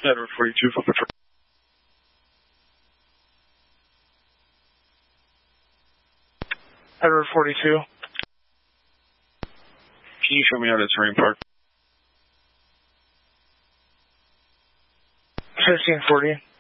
Edward 42 for patrol. Edward 42. Can you show me how to terrain park? 1540.